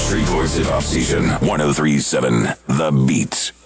Street Boys Hip Hop Station 1037 The Beat.